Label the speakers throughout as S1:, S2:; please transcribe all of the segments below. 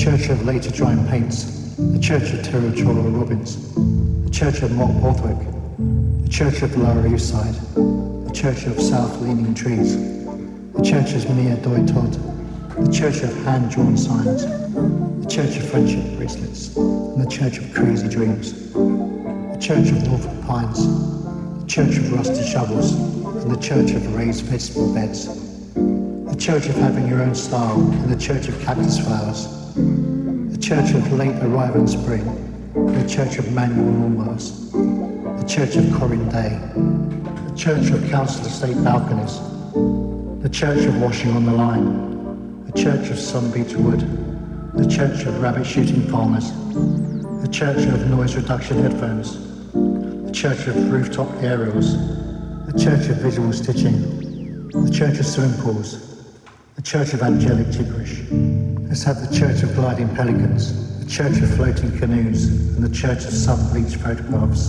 S1: Church of Later Drying Paints, the Church of Territorial Robins, the Church of Mock Borthwick, the Church of Lower East Side, the Church of South Leaning Trees, the Church of Mia Doi Todd, the Church of Hand-Drawn Signs, the Church of Friendship Bracelets, and the Church of Crazy Dreams, the Church of Norfolk Pines, the Church of Rusty Shovels, and the Church of Raised Vegetable Beds, the Church of Having Your Own Style, and the Church of Cactus Flowers, the Church of Late Arrival Spring, the Church of Manual Lawnmowers, the Church of Corin Day, the Church of Council Estate Balconies, the Church of Washing on the Line, the Church of Sunbeater Wood, the Church of Rabbit Shooting Farmers, the Church of Noise Reduction Headphones, the Church of Rooftop Aerials, the Church of Visual Stitching, the Church of Swimming Pools, the Church of Angelic Gibberish. Let's have the Church of Gliding Pelicans, the Church of Floating Canoes, and the Church of Sun-Bleached Photographs,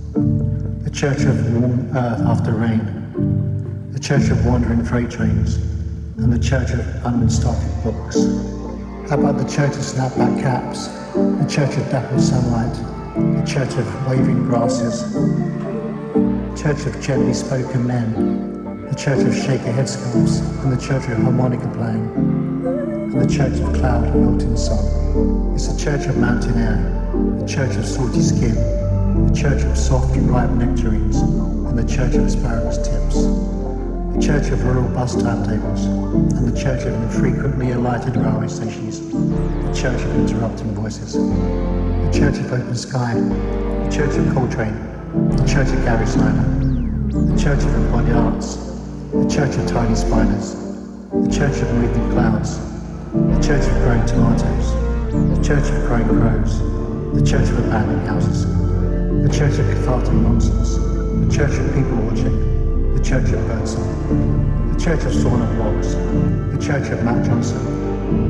S1: the Church of Warm Earth After Rain, the Church of Wandering Freight Trains, and the Church of Unstarted Books. How about the Church of Snapback Caps, the Church of Dappled Sunlight, the Church of Waving Grasses, the Church of Gently Spoken Men, the Church of Shaker Headscarves, and the Church of Harmonica Playing, and the Church of Cloud and Melting Sun. It's the Church of Mountain Air, the Church of Salty Skin, the Church of Soft and Ripe Nectarines, and the Church of Asparagus Tips, the Church of Rural Bus Timetables, and the Church of Infrequently Alighted Railway Stations, the Church of Interrupting Voices, the Church of Open Sky, the Church of Coltrane, the Church of Gary Snyder, the Church of Embodied Arts, the Church of Tiny Spiders, the Church of Moving Clouds, the Church of Growing Tomatoes, the Church of Growing Crows, the Church of Abandoned Houses, the Church of Cathartic Nonsense, the Church of People Watching, the Church of Birdsong, the Church of Sawn and Logs, the Church of Matt Johnson,